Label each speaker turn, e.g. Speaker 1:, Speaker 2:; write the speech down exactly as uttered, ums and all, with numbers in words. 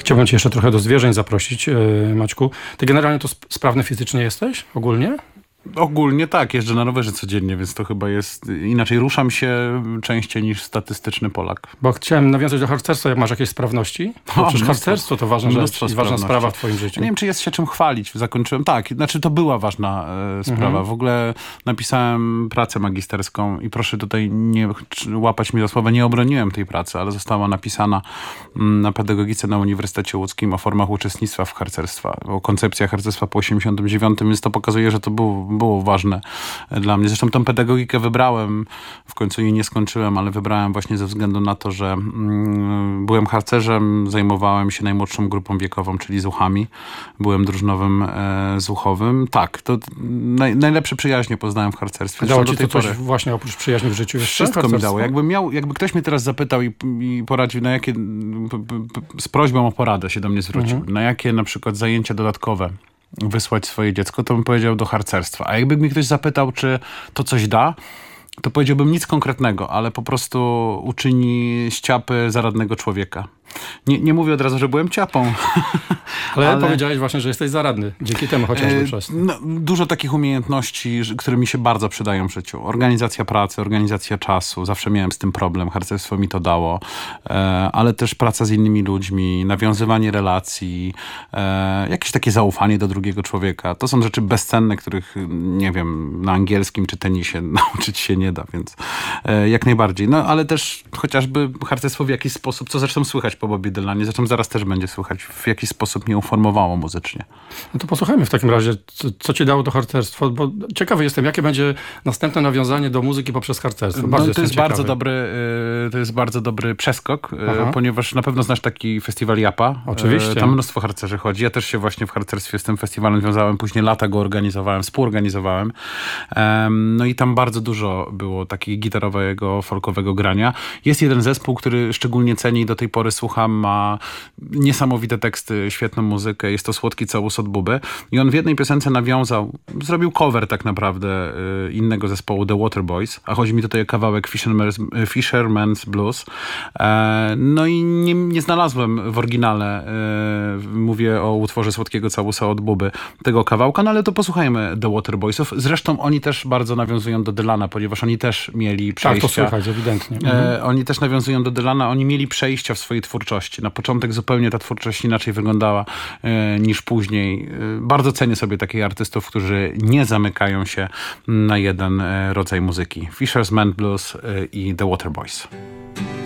Speaker 1: Chciałbym cię jeszcze trochę do zwierzeń zaprosić, Maćku. Ty generalnie to sp- sprawny fizycznie jesteś ogólnie?
Speaker 2: Ogólnie tak, jeżdżę na rowerze codziennie, więc to chyba jest inaczej. Ruszam się częściej niż statystyczny Polak.
Speaker 1: Bo chciałem nawiązać do harcerstwa, jak masz jakieś sprawności. Bo
Speaker 2: O,
Speaker 1: przecież
Speaker 2: mnóstwo.
Speaker 1: harcerstwo to ważna rzecz i ważna sprawa w twoim życiu.
Speaker 2: Nie wiem, czy jest się czym chwalić. Zakończyłem, tak, znaczy to była ważna e, sprawa.
Speaker 1: Mhm.
Speaker 2: W ogóle napisałem pracę magisterską i proszę tutaj nie łapać mi za słowa, nie obroniłem tej pracy, ale została napisana mm, na pedagogice na Uniwersytecie Łódzkim o formach uczestnictwa w harcerstwa, o koncepcjach harcerstwa po osiemdziesiątym dziewiątym, więc to pokazuje, że to był było ważne dla mnie. Zresztą tą pedagogikę wybrałem, w końcu jej nie skończyłem, ale wybrałem właśnie ze względu na to, że mm, byłem harcerzem, zajmowałem się najmłodszą grupą wiekową, czyli zuchami. Byłem drużynowym e, zuchowym. Tak, to naj, najlepsze przyjaźnie poznałem w harcerstwie.
Speaker 1: Dało
Speaker 2: Zresztą
Speaker 1: ci
Speaker 2: do
Speaker 1: to
Speaker 2: tej
Speaker 1: coś
Speaker 2: pory.
Speaker 1: właśnie oprócz przyjaźni w życiu jeszcze?
Speaker 2: Wszystko mi
Speaker 1: harcerstwo?
Speaker 2: dało. Jakby, miał, jakby ktoś mnie teraz zapytał i, i poradził, na jakie, p, p, z prośbą o poradę się do mnie zwrócił,
Speaker 1: Mhm.
Speaker 2: na jakie na przykład zajęcia dodatkowe wysłać swoje dziecko, to bym powiedział do harcerstwa. A jakby mi ktoś zapytał, czy to coś da, to powiedziałbym nic konkretnego, ale po prostu uczyni z ciapy zaradnego człowieka. Nie, nie mówię od razu, że byłem ciapą.
Speaker 1: Ale,
Speaker 2: ale
Speaker 1: powiedziałeś właśnie, że jesteś zaradny. Dzięki temu chociażby
Speaker 2: e,
Speaker 1: przez to.
Speaker 2: no, dużo takich umiejętności, że- które mi się bardzo przydają w życiu. Organizacja pracy, organizacja czasu. Zawsze miałem z tym problem. Harcerstwo mi to dało. E, ale też praca z innymi ludźmi, nawiązywanie relacji, e, jakieś takie zaufanie do drugiego człowieka. To są rzeczy bezcenne, których, nie wiem, na angielskim czy tenisie nauczyć się nie da, więc e, jak najbardziej. No, ale też chociażby harcerstwo w jakiś sposób, co zresztą słychać po Bobie Dylanie, zresztą zaraz też będzie słychać, w jakiś sposób mnie uformowało muzycznie.
Speaker 1: No to posłuchajmy w takim razie, co, co ci dało to harcerstwo, bo ciekawy jestem, jakie będzie następne nawiązanie do muzyki poprzez harcerstwo. Bardzo
Speaker 2: No, to
Speaker 1: jestem
Speaker 2: jest
Speaker 1: ciekawy.
Speaker 2: bardzo dobry, y, to jest bardzo dobry przeskok, y,
Speaker 1: Aha.
Speaker 2: ponieważ na pewno znasz taki festiwal Japa.
Speaker 1: Oczywiście.
Speaker 2: Y, Tam mnóstwo harcerzy chodzi. Ja też się właśnie w harcerstwie z tym festiwalem wiązałem, później lata go organizowałem, współorganizowałem. Em, No i tam bardzo dużo było takiego gitarowego, folkowego grania. Jest jeden zespół, który szczególnie ceni i do tej pory słucham, ma niesamowite teksty, świetną muzykę. Jest to Słodki całus od Buby. I on w jednej piosence nawiązał, zrobił cover tak naprawdę y, innego zespołu, The Waterboys, a chodzi mi tutaj o kawałek Fisherman's, Fisherman's Blues. E, no i nie, nie znalazłem w oryginale, y, mówię o utworze Słodkiego całusa od Buby, tego kawałka, no ale to posłuchajmy The Waterboysów. Zresztą oni też bardzo nawiązują do Dylana, ponieważ oni też mieli
Speaker 1: Tak,
Speaker 2: przejścia.
Speaker 1: to słychać ewidentnie. Mhm.
Speaker 2: E, oni też nawiązują do Dylana, oni mieli przejścia w swojej twórczości. Na początek zupełnie ta twórczość inaczej wyglądała e, niż później. E, bardzo cenię sobie takich artystów, którzy nie zamykają się na jeden e, rodzaj muzyki. Fisher's Man Blues e, i The Waterboys.